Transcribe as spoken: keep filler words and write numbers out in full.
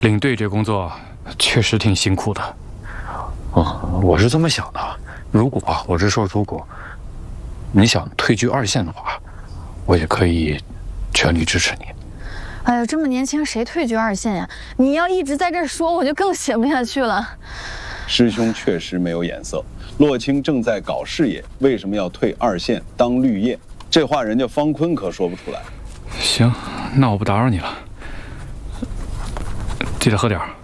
领队这工作确实挺辛苦的。 哦，我是这么想的，如果啊，我是说如果你想退居二线的话，我也可以全力支持你。 哎呦，这么年轻，谁退居二线呀？你要一直在这儿说，我就更写不下去了。 师兄确实没有眼色，洛清正在搞事业，为什么要退二线当绿叶？这话人家方坤可说不出来。 行，那我不打扰你了，记得喝点儿。